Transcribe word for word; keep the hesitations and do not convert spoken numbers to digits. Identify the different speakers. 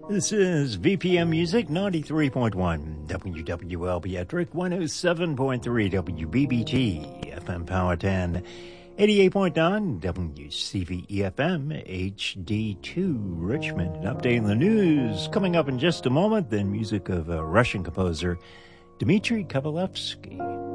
Speaker 1: This is V P M Music ninety-three point one, W W L B Ettrick one oh seven point three, W B B T, F M Powhatan, eighty-eight point nine, W C V E F M, H D two, Richmond. An update on the news coming up in just a moment, then music of a Russian composer, Dmitry Kovalevsky.